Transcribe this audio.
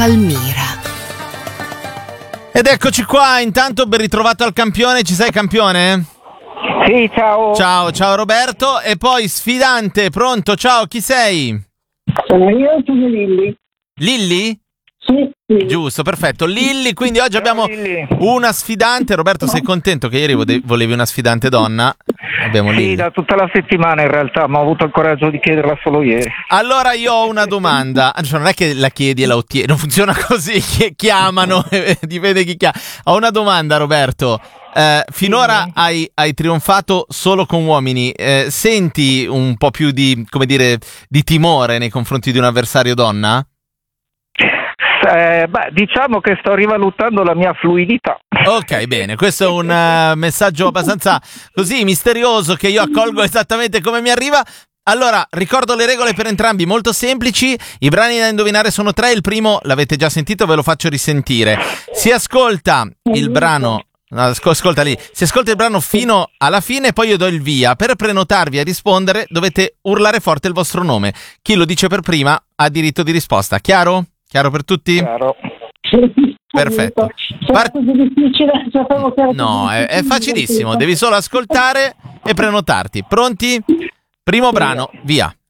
Palmira. Ed eccoci qua, intanto ben ritrovato al campione, ci sei campione? Sì, ciao. Ciao Roberto, e poi sfidante, pronto, ciao, chi sei? Io sono Lilli. Lilli? Sì. Giusto, perfetto, Lilli, quindi oggi Ciao, abbiamo Lilli. una sfidante. Roberto, sei contento che ieri volevi una sfidante donna? Abbiamo Sì, Lilli. da tutta la settimana in realtà, ma ho avuto il coraggio di chiederla solo ieri. Allora io ho una domanda, cioè non è che la chiedi e la ottieni, non funziona così, chiamano, dipende chi chiama. Ho una domanda, Roberto. Finora hai trionfato solo con uomini, senti un po' più di, come dire, di timore nei confronti di un avversario donna? Diciamo che sto rivalutando la mia fluidità. Ok, bene, questo è un messaggio abbastanza così misterioso che io accolgo esattamente come mi arriva. Allora, ricordo le regole per entrambi, molto semplici. I brani da indovinare sono 3, il primo l'avete già sentito, ve lo faccio risentire. Si ascolta il brano... No, ascolta lì, si ascolta il brano fino alla fine, poi io do il via. Per prenotarvi a rispondere dovete urlare forte il vostro nome. Chi lo dice per prima ha diritto di risposta. Chiaro? Chiaro per tutti? Chiaro. Perfetto. No, è facilissimo, devi solo ascoltare e prenotarti. Pronti? Primo brano, via.